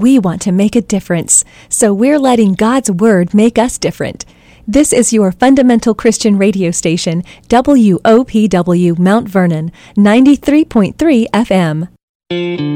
we want to make a difference, so we're letting God's Word make us different. This is your fundamental Christian radio station, WOPW Mount Vernon, 93.3 FM.